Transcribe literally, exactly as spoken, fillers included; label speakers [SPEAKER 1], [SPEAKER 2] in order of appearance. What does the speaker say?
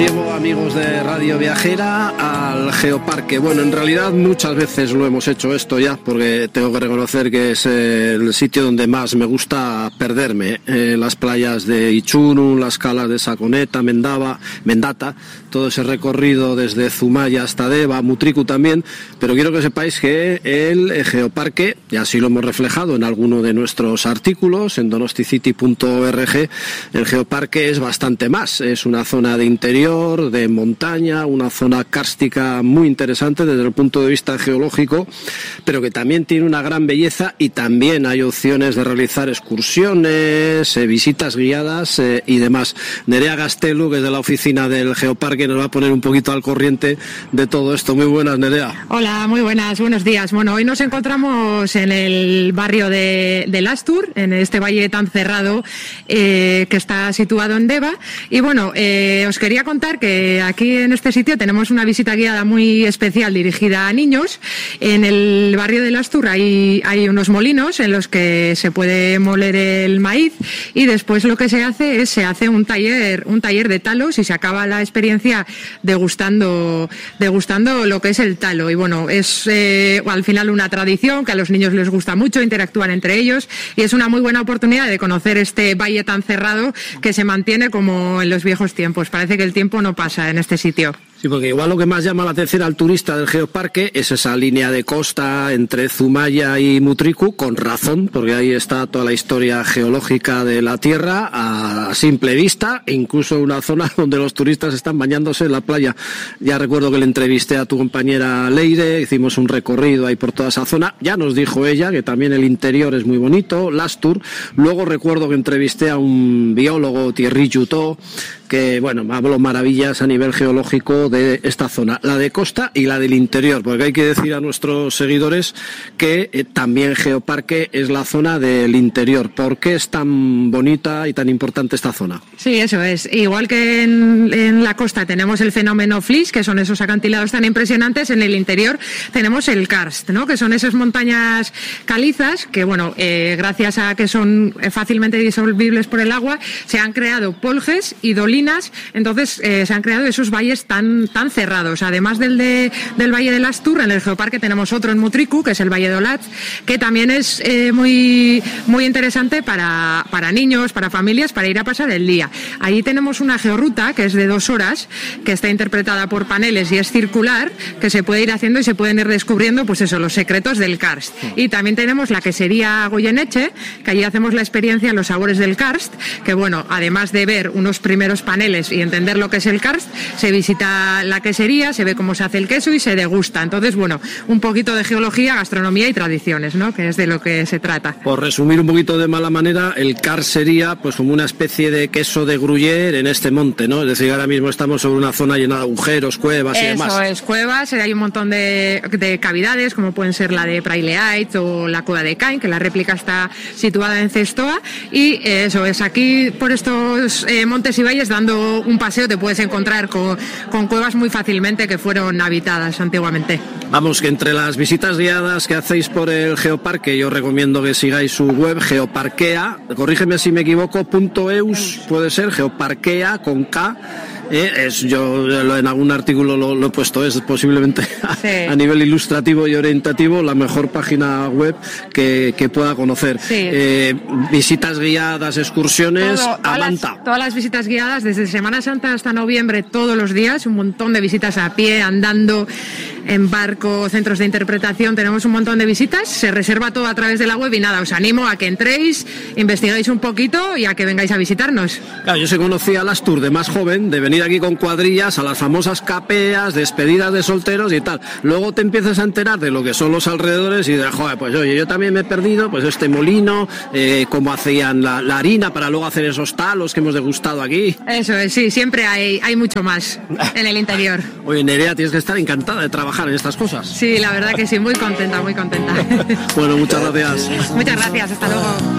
[SPEAKER 1] llevo, amigos de Radio Viajera, al Geoparque. Bueno, en realidad muchas veces lo hemos hecho esto ya, porque tengo que reconocer que es el sitio donde más me gusta perderme. Eh, las playas de Ichurun, las calas de Saconeta, Mendava, Mendata, todo ese recorrido desde Zumaya hasta Deva, Mutriku también, pero quiero que sepáis que el Geoparque, y así lo hemos reflejado en alguno de nuestros artículos en donosticity punto org, el Geoparque es bastante más, es una zona de interior, de montaña, una zona kárstica muy interesante desde el punto de vista geológico, pero que también tiene una gran belleza y también hay opciones de realizar excursiones, eh, visitas guiadas eh, y demás. Nerea Gastelu, que es de la oficina del Geoparque, nos va a poner un poquito al corriente de todo esto. Muy buenas, Nerea.
[SPEAKER 2] Hola, muy buenas, buenos días. Bueno, hoy nos encontramos en el barrio de, de Lastur, en este valle tan cerrado eh, que está situado en Deva. Y bueno, eh, os quería contar que aquí en este sitio tenemos una visita guiada muy especial dirigida a niños. En el barrio de Lastur hay, hay unos molinos en los que se puede moler el maíz y después lo que se hace es se hace un taller, un taller de talos y se acaba la experiencia degustando, degustando lo que es el talo. Y bueno, es eh, al final una tradición que a los niños les gusta mucho, interactúan entre ellos y es una muy buena oportunidad de conocer este valle tan cerrado que se mantiene como en los viejos tiempos. Parece que el tiempo no pasa en este sitio.
[SPEAKER 1] Sí, porque igual lo que más llama la atención al turista del Geoparque es esa línea de costa entre Zumaya y Mutriku, con razón, porque ahí está toda la historia geológica de la Tierra a simple vista, e incluso una zona donde los turistas están bañándose en la playa. Ya recuerdo que le entrevisté a tu compañera Leire, hicimos un recorrido ahí por toda esa zona, ya nos dijo ella que también el interior es muy bonito, Lastur. Luego recuerdo que entrevisté a un biólogo, Thierry Jutó, que bueno, me habló maravillas a nivel geológico de esta zona, la de costa y la del interior, porque hay que decir a nuestros seguidores que eh, también Geoparque es la zona del interior. ¿Por qué es tan bonita y tan importante esta zona?
[SPEAKER 2] Sí, eso es. Igual que en, en la costa tenemos el fenómeno Flis, que son esos acantilados tan impresionantes, en el interior tenemos el karst, ¿no? Que son esas montañas calizas que, bueno, eh, gracias a que son fácilmente disolvibles por el agua, se han creado poljes y dolinas. Entonces eh, se han creado esos valles tan tan cerrados. Además del de, del Valle de Lastur, en el Geoparque tenemos otro en Mutriku, que es el Valle de Olatz, que también es eh, muy muy interesante para, para niños, para familias, para ir a pasar el día. Ahí tenemos una georruta que es de dos horas, que está interpretada por paneles y es circular, que se puede ir haciendo y se pueden ir descubriendo, pues eso, los secretos del karst. Y también tenemos la quesería Goyeneche, que allí hacemos la experiencia, los sabores del karst, que bueno, además de ver unos primeros paneles y entender lo que es el karst, se visita la quesería, se ve cómo se hace el queso y se degusta. Entonces, bueno, un poquito de geología, gastronomía y tradiciones, ¿no? Que es de lo que se trata.
[SPEAKER 1] Por resumir un poquito de mala manera, el karst sería pues como una especie de queso de Gruyère en este monte, ¿no? Es decir, ahora mismo estamos sobre una zona llena de agujeros, cuevas y
[SPEAKER 2] Eso
[SPEAKER 1] demás.
[SPEAKER 2] Eso es, cuevas, hay un montón de, de cavidades, como pueden ser la de Prailleait o la cueva de Caen, que la réplica está situada en Cestoa, y eso es, aquí por estos eh, montes y valles, dando un paseo te puedes encontrar con, con cuevas muy fácilmente que fueron habitadas antiguamente.
[SPEAKER 1] Vamos, que entre las visitas guiadas que hacéis por el Geoparque, yo recomiendo que sigáis su web, Geoparquea, corrígeme si me equivoco, punto eus, puede ser, Geoparquea con K. Eh, es, yo en algún artículo lo, lo he puesto, es posiblemente a, sí. a nivel ilustrativo y orientativo la mejor página web que, que pueda conocer. Sí. Eh, visitas guiadas, excursiones,
[SPEAKER 2] Todo,
[SPEAKER 1] a
[SPEAKER 2] todas,
[SPEAKER 1] Manta.
[SPEAKER 2] Las, todas las visitas guiadas, desde Semana Santa hasta noviembre, todos los días, un montón de visitas a pie, andando, en barco, centros de interpretación, tenemos un montón de visitas, se reserva todo a través de la web y nada, os animo a que entréis, investiguéis un poquito y a que vengáis a visitarnos.
[SPEAKER 1] Claro, yo se conocía a Lastur de más joven, de venir aquí con cuadrillas a las famosas capeas, despedidas de solteros y tal. Luego te empiezas a enterar de lo que son los alrededores y de, joder, pues oye, yo también me he perdido, pues este molino, eh, cómo hacían la, la harina para luego hacer esos talos que hemos degustado aquí.
[SPEAKER 2] Eso es, sí, siempre hay, hay mucho más en el interior.
[SPEAKER 1] Oye, Nerea, tienes que estar encantada de trabajar en estas cosas.
[SPEAKER 2] Sí, la verdad que sí, muy contenta, muy contenta.
[SPEAKER 1] Bueno, muchas gracias.
[SPEAKER 2] Muchas gracias, hasta luego.